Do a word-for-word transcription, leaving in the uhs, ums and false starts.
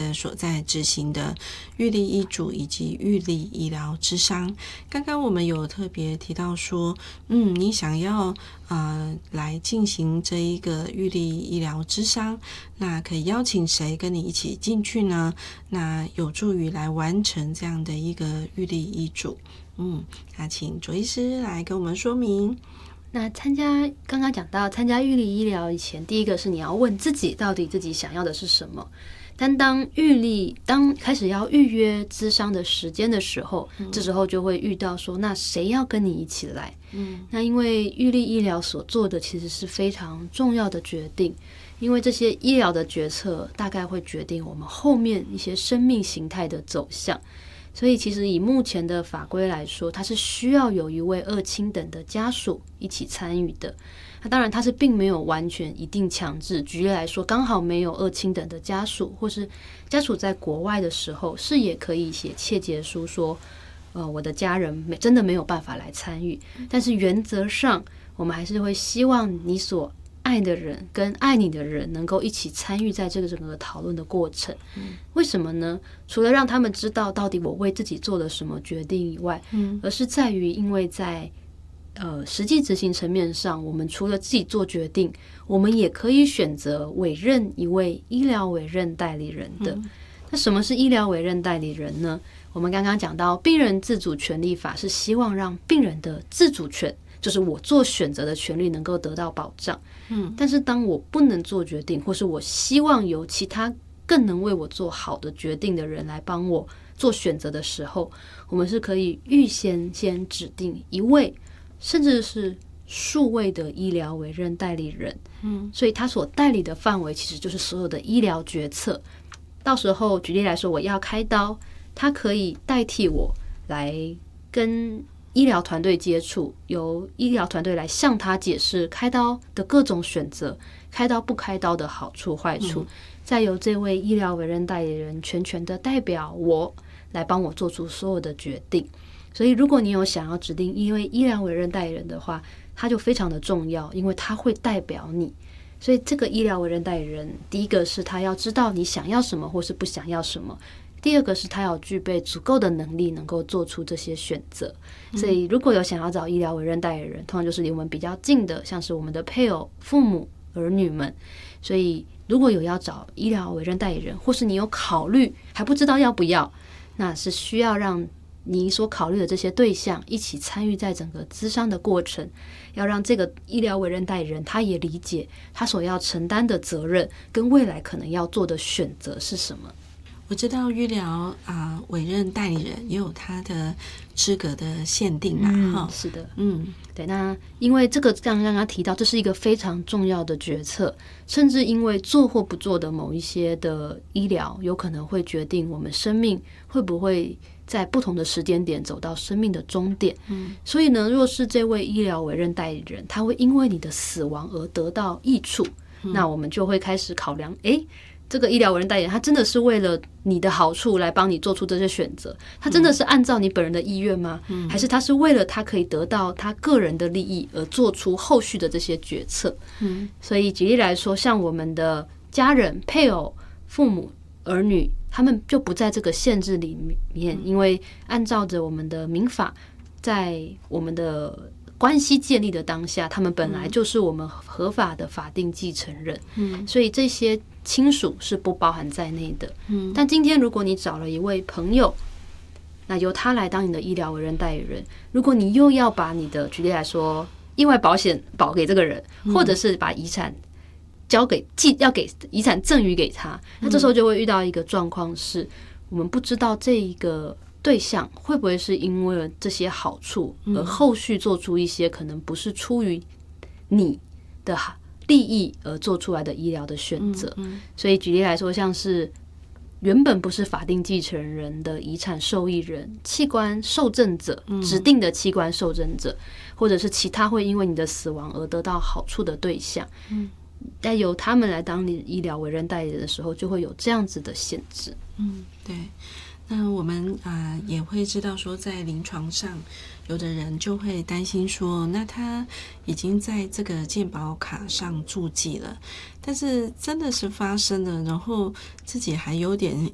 的所在执行的预立医嘱以及预立医疗咨商。刚刚我们有特别提到说，嗯，你想要呃来进行这一个预立医疗咨商，那可以邀请谁跟你一起进去呢？那有助于来完成这样的一个预立医嘱。嗯，那请卓医师来跟我们说明。 那参加刚刚讲到参加预立医疗以前，第一个是你要问自己到底自己想要的是什么。但当预立当开始要预约咨商的时间的时候，嗯、这时候就会遇到说，那谁要跟你一起来？嗯，那因为预立医疗所做的其实是非常重要的决定，因为这些医疗的决策大概会决定我们后面一些生命形态的走向。所以其实以目前的法规来说，它是需要有一位二亲等的家属一起参与的。那当然它是并没有完全一定强制，举例来说，刚好没有二亲等的家属，或是家属在国外的时候，是也可以写切结书说呃，我的家人没真的没有办法来参与。但是原则上我们还是会希望你所爱的人跟爱你的人能够一起参与在这个整个讨论的过程。嗯、为什么呢？除了让他们知道到底我为自己做了什么决定以外，嗯、而是在于因为在呃实际执行层面上，我们除了自己做决定，我们也可以选择委任一位医疗委任代理人的。嗯、那什么是医疗委任代理人呢？我们刚刚讲到病人自主权利法是希望让病人的自主权，就是我做选择的权利能够得到保障。嗯，但是当我不能做决定，或是我希望有其他更能为我做好的决定的人来帮我做选择的时候，我们是可以预先先指定一位，甚至是数位的医疗委任代理人。嗯，所以他所代理的范围其实就是所有的医疗决策。到时候举例来说，我要开刀，他可以代替我来跟医疗团队接触，由医疗团队来向他解释开刀的各种选择，开刀不开刀的好处坏处，嗯、再由这位医疗委任代理人全权的代表我来帮我做出所有的决定。所以如果你有想要指定一位医疗委任代理人的话，他就非常的重要，因为他会代表你。所以这个医疗委任代理人，第一个是他要知道你想要什么或是不想要什么，第二个是他要具备足够的能力能够做出这些选择。所以如果有想要找医疗委任代理人，通常就是离我们比较近的，像是我们的配偶、父母、儿女们。所以如果有要找医疗委任代理人，或是你有考虑还不知道要不要，那是需要让你所考虑的这些对象一起参与在整个咨商的过程，要让这个医疗委任代理人他也理解他所要承担的责任跟未来可能要做的选择是什么。 我知道医疗啊、呃、委任代理人也有他的资格的限定嘛，哈、 嗯，是的，嗯，对。那因为这个刚刚提到，这是一个非常重要的决策，甚至因为做或不做的某一些的医疗，有可能会决定我们生命会不会在不同的时间点走到生命的终点。嗯，所以呢，若是这位医疗委任代理人，他会因为你的死亡而得到益处，嗯、那我们就会开始考量，诶。这个医疗委任代理人他真的是为了你的好处来帮你做出这些选择，他真的是按照你本人的意愿吗？嗯、还是他是为了他可以得到他个人的利益而做出后续的这些决策？嗯，所以举例来说，像我们的家人、配偶、父母、儿女，他们就不在这个限制里面，因为按照着我们的民法，在我们的关系建立的当下，他们本来就是我们合法的法定继承人。嗯，所以这些亲属是不包含在内的。嗯，但今天如果你找了一位朋友，那由他来当你的医疗委任代理人，如果你又要把你的举例来说意外保险保给这个人，或者是把遗产交给寄要给遗产赠予给他，那这时候就会遇到一个状况是，我们不知道这一个对象会不会是因为这些好处而后续做出一些可能不是出于你的利益而做出来的医疗的选择。嗯嗯、所以举例来说，像是原本不是法定继承人的遗产受益人、器官受赠者、指定的器官受赠者，或者是其他会因为你的死亡而得到好处的对象，嗯，但由他们来当你医疗委任代理人的时候，就会有这样子的限制。 嗯，对。那我们啊、呃、也会知道说，在临床上，有的人就会担心说，那他已经在这个健保卡上注记了，但是真的是发生了，然后自己还有点